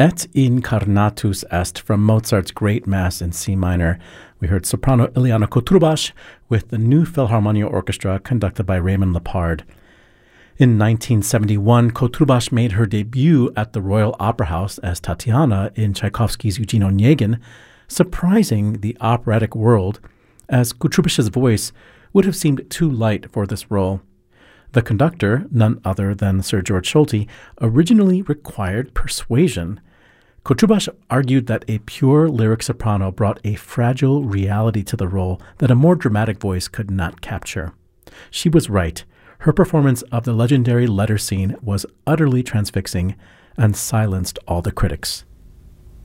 Et incarnatus est from Mozart's Great Mass in C minor. We heard soprano Ileana Kotrubash with the New Philharmonia Orchestra conducted by Raymond Lepard. In 1971, Kotrubash made her debut at the Royal Opera House as Tatiana in Tchaikovsky's Eugene Onegin, surprising the operatic world, as Kotrubash's voice would have seemed too light for this role. The conductor, none other than Sir George Solti, originally required persuasion. Kotrubash argued that a pure lyric soprano brought a fragile reality to the role that a more dramatic voice could not capture. She was right. Her performance of the legendary letter scene was utterly transfixing and silenced all the critics.